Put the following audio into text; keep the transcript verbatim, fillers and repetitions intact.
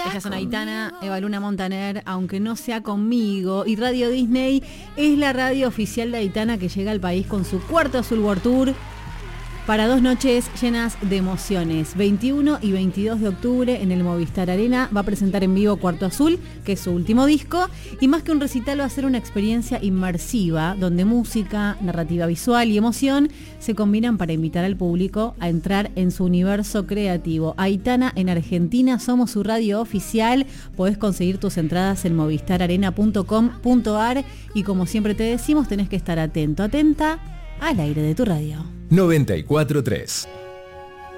Ellas son Aitana, Eva Luna Montaner, aunque no sea conmigo. Y Radio Disney es la radio oficial de Aitana que llega al país con su cuarto Azul World Tour para dos noches llenas de emociones. veintiuno y veintidós de octubre en el Movistar Arena va a presentar en vivo Cuarto Azul, que es su último disco, y más que un recital va a ser una experiencia inmersiva donde música, narrativa visual y emoción se combinan para invitar al público a entrar en su universo creativo. Aitana en Argentina, somos su radio oficial. Podés conseguir tus entradas en movistar arena punto com punto ar y como siempre te decimos, tenés que estar atento, atenta al aire de tu radio. noventa y cuatro punto tres